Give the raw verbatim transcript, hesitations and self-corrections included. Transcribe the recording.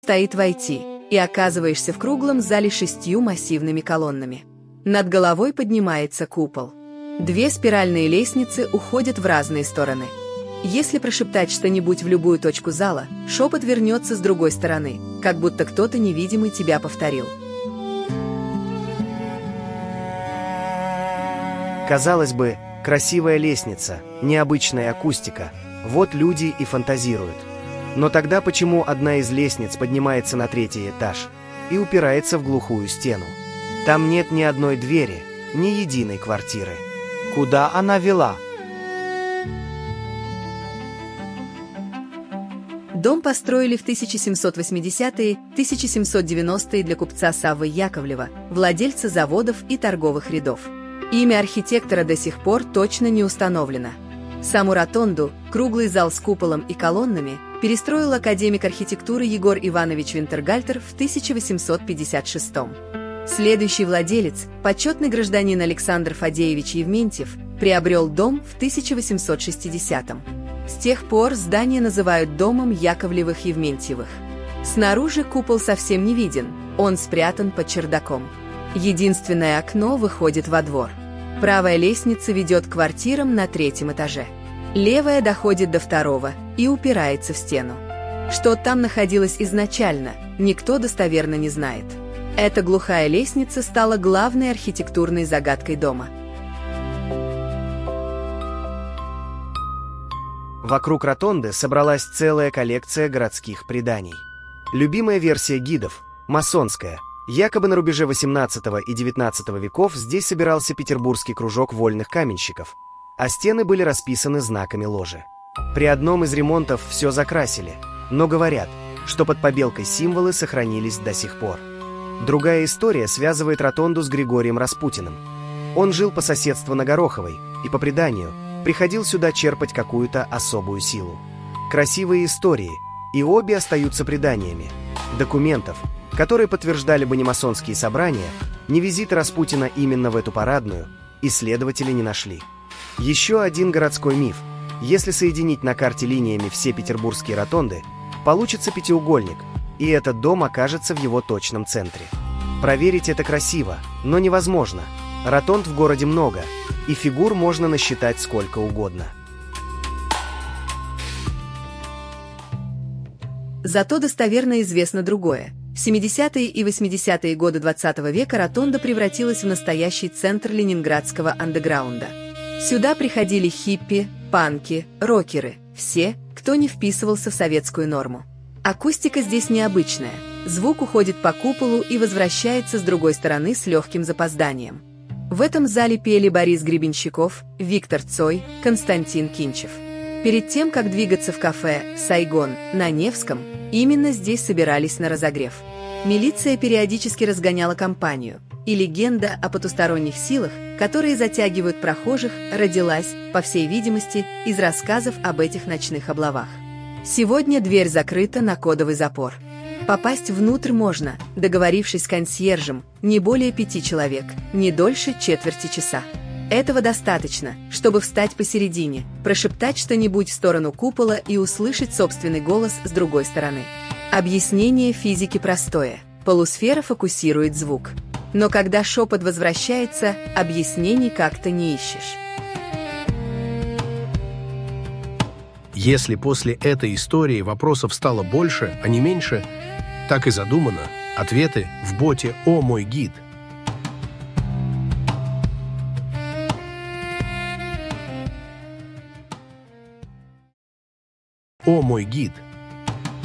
Стоит войти, и оказываешься в круглом зале с шестью массивными колоннами. Над головой поднимается купол. Две спиральные лестницы уходят в разные стороны. Если прошептать что-нибудь в любую точку зала, шепот вернется с другой стороны, как будто кто-то невидимый тебя повторил. Казалось бы, красивая лестница, необычная акустика. Вот люди и фантазируют. Но тогда почему одна из лестниц поднимается на третий этаж и упирается в глухую стену? Там нет ни одной двери, ни единой квартиры. Куда она вела? Дом построили в тысяча семьсот восьмидесятые — тысяча семьсот девяностые для купца Саввы Яковлева, владельца заводов и торговых рядов. Имя архитектора до сих пор точно не установлено. Саму ротонду, круглый зал с куполом и колоннами, перестроил академик архитектуры Егор Иванович Винтергальтер в тысяча восемьсот пятьдесят шестом. Следующий владелец, почетный гражданин Александр Фадеевич Евментьев, приобрел дом в тысяча восемьсот шестидесятом. С тех пор здание называют домом Яковлевых-Евментьевых. Снаружи купол совсем не виден, он спрятан под чердаком. Единственное окно выходит во двор. Правая лестница ведет к квартирам на третьем этаже. Левая доходит до второго и упирается в стену. Что там находилось изначально, никто достоверно не знает. Эта глухая лестница стала главной архитектурной загадкой дома. Вокруг ротонды собралась целая коллекция городских преданий. Любимая версия гидов – масонская. Якобы на рубеже восемнадцатого и девятнадцатого веков здесь собирался петербургский кружок вольных каменщиков, а стены были расписаны знаками ложи. При одном из ремонтов все закрасили, но говорят, что под побелкой символы сохранились до сих пор. Другая история связывает ротонду с Григорием Распутиным. Он жил по соседству на Гороховой и, по преданию, приходил сюда черпать какую-то особую силу. Красивые истории, и обе остаются преданиями. Документов, которые подтверждали бы не масонские собрания, ни визиты Распутина именно в эту парадную, исследователи не нашли. Еще один городской миф. Если соединить на карте линиями все петербургские ротонды, получится пятиугольник, и этот дом окажется в его точном центре. Проверить это красиво, но невозможно. Ротонд в городе много, и фигур можно насчитать сколько угодно. Зато достоверно известно другое. В семидесятые и восьмидесятые годы двадцатого века ротонда превратилась в настоящий центр ленинградского андеграунда. Сюда приходили хиппи, панки, рокеры, все, кто не вписывался в советскую норму. Акустика здесь необычная, звук уходит по куполу и возвращается с другой стороны с легким запозданием. В этом зале пели Борис Гребенщиков, Виктор Цой, Константин Кинчев. Перед тем, как двигаться в кафе «Сайгон» на Невском, именно здесь собирались на разогрев. Милиция периодически разгоняла компанию, и легенда о потусторонних силах, которые затягивают прохожих, родилась, по всей видимости, из рассказов об этих ночных облавах. Сегодня дверь закрыта на кодовый запор. Попасть внутрь можно, договорившись с консьержем, не более пяти человек, не дольше четверти часа. Этого достаточно, чтобы встать посередине, прошептать что-нибудь в сторону купола и услышать собственный голос с другой стороны. Объяснение физики простое. Полусфера фокусирует звук. Но когда шепот возвращается, объяснений как-то не ищешь. Если после этой истории вопросов стало больше, а не меньше, так и задумано. Ответы в боте «О мой гид». «О мой гид»